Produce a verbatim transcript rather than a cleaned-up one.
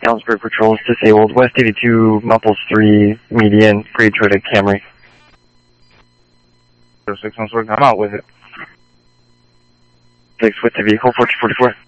Galensburg patrols disabled. West eighty-two, Mupples three, median, grade Toyota Camry. six one, I'm out with it. six with the vehicle, fourteen forty-four.